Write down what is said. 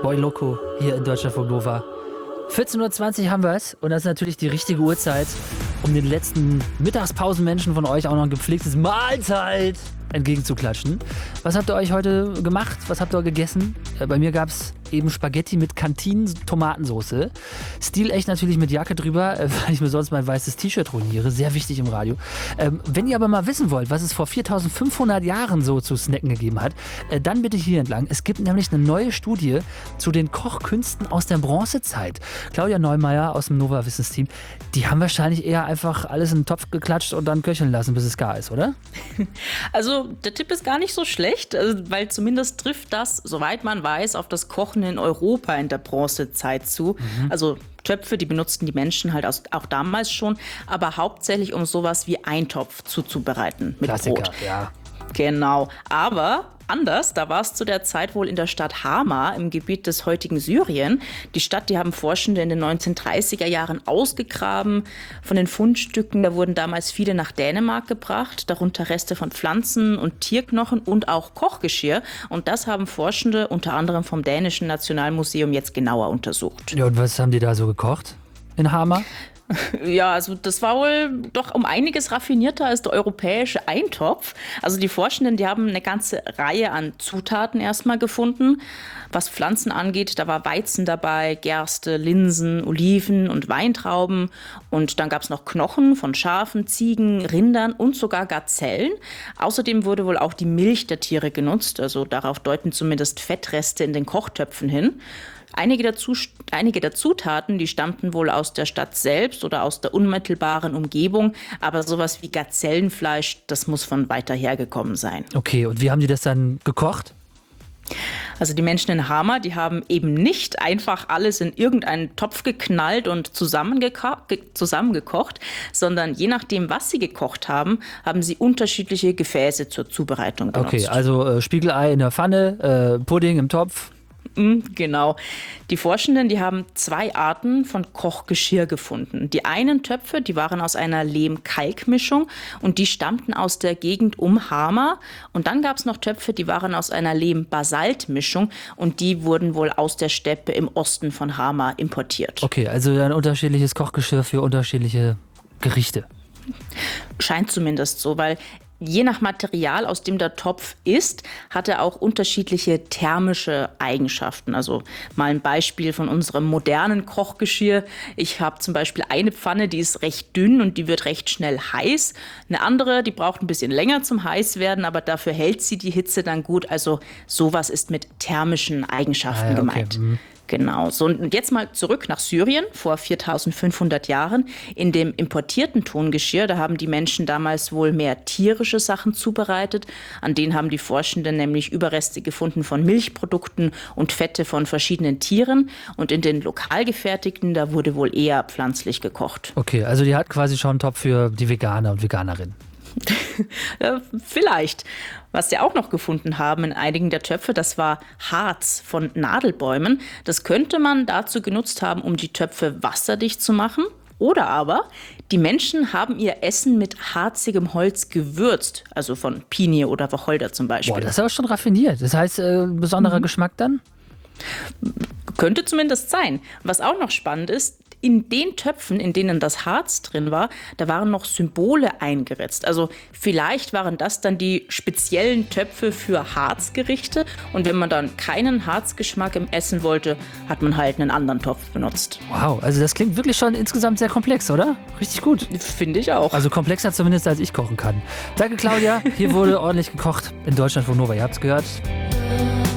Boy Loco hier in Deutschlandfunk Nova. 14.20 Uhr haben wir es und das ist natürlich die richtige Uhrzeit, um den letzten Mittagspausenmenschen von euch auch noch ein gepflegtes Mahlzeit entgegenzuklatschen. Was habt ihr euch heute gemacht? Was habt ihr gegessen? Bei mir gab es eben Spaghetti mit Kantinen-Tomatensoße. Stilecht natürlich mit Jacke drüber, weil ich mir sonst mein weißes T-Shirt ruiniere. Sehr wichtig im Radio. Wenn ihr aber mal wissen wollt, was es vor 4500 Jahren so zu snacken gegeben hat, dann bitte hier entlang. Es gibt nämlich eine neue Studie zu den Kochkünsten aus der Bronzezeit. Claudia Neumeier aus dem Nova-Wissensteam, die haben wahrscheinlich eher einfach alles in den Topf geklatscht und dann köcheln lassen, bis es gar ist, oder? Also der Tipp ist gar nicht so schlecht, weil zumindest trifft das, soweit man weiß, auf das Kochen in Europa in der Bronzezeit zu. Also Töpfe, die benutzten die Menschen halt auch damals schon, aber hauptsächlich um sowas wie Eintopf zuzubereiten mit Klassiker, Brot. ja. Genau, aber anders, da war es zu der Zeit wohl in der Stadt Hama im Gebiet des heutigen Syrien. Die Stadt, die haben Forschende in den 1930er Jahren ausgegraben. Von den Fundstücken, da wurden damals viele nach Dänemark gebracht, darunter Reste von Pflanzen- und Tierknochen und auch Kochgeschirr. Und das haben Forschende unter anderem vom Dänischen Nationalmuseum jetzt genauer untersucht. Ja, und was haben die da so gekocht in Hama? Ja, also das war wohl doch um einiges raffinierter als der europäische Eintopf. Also die Forschenden, die haben eine ganze Reihe an Zutaten erstmal gefunden. Was Pflanzen angeht, da war Weizen dabei, Gerste, Linsen, Oliven und Weintrauben. Und dann gab es noch Knochen von Schafen, Ziegen, Rindern und sogar Gazellen. Außerdem wurde wohl auch die Milch der Tiere genutzt. Also darauf deuten zumindest Fettreste in den Kochtöpfen hin. Einige der Zutaten, die stammten wohl aus der Stadt selbst oder aus der unmittelbaren Umgebung. Aber sowas wie Gazellenfleisch, das muss von weiter hergekommen sein. Okay, und wie haben die das dann gekocht? Also die Menschen in Hama, die haben eben nicht einfach alles in irgendeinen Topf geknallt und zusammengekocht, sondern je nachdem, was sie gekocht haben, haben sie unterschiedliche Gefäße zur Zubereitung benutzt. Okay, also Spiegelei in der Pfanne, Pudding im Topf. Genau. Die Forschenden, die haben 2 Arten von Kochgeschirr gefunden. Die einen Töpfe, die waren aus einer Lehm-Kalk-Mischung und die stammten aus der Gegend um Hama. Und dann gab es noch Töpfe, die waren aus einer Lehm-Basalt-Mischung und die wurden wohl aus der Steppe im Osten von Hama importiert. Okay, also ein unterschiedliches Kochgeschirr für unterschiedliche Gerichte. Scheint zumindest so, weil je nach Material, aus dem der Topf ist, hat er auch unterschiedliche thermische Eigenschaften. Also mal ein Beispiel von unserem modernen Kochgeschirr. Ich habe zum Beispiel eine Pfanne, die ist recht dünn und die wird recht schnell heiß. Eine andere, die braucht ein bisschen länger zum heiß werden, aber dafür hält sie die Hitze dann gut. Also sowas ist mit thermischen Eigenschaften gemeint. Genau. So, und jetzt mal zurück nach Syrien vor 4500 Jahren. In dem importierten Tongeschirr, da haben die Menschen damals wohl mehr tierische Sachen zubereitet. An denen haben die Forschenden nämlich Überreste gefunden von Milchprodukten und Fette von verschiedenen Tieren. Und in den lokal gefertigten, da wurde wohl eher pflanzlich gekocht. Okay, also die hat quasi schon einen Topf für die Veganer und Veganerinnen. Vielleicht. Was sie auch noch gefunden haben in einigen der Töpfe, das war Harz von Nadelbäumen. Das könnte man dazu genutzt haben, um die Töpfe wasserdicht zu machen. Oder aber die Menschen haben ihr Essen mit harzigem Holz gewürzt, also von Pinie oder Wacholder zum Beispiel. Boah, das ist aber schon raffiniert. Das heißt, besonderer Geschmack dann? Könnte zumindest sein. Was auch noch spannend ist, in den Töpfen, in denen das Harz drin war, da waren noch Symbole eingeritzt. Also vielleicht waren das dann die speziellen Töpfe für Harzgerichte. Und wenn man dann keinen Harzgeschmack im Essen wollte, hat man halt einen anderen Topf benutzt. Wow, also das klingt wirklich schon insgesamt sehr komplex, oder? Richtig gut. Finde ich auch. Also komplexer zumindest, als ich kochen kann. Danke, Claudia. Hier wurde ordentlich gekocht in Deutschland von Nova. Ihr habt's gehört.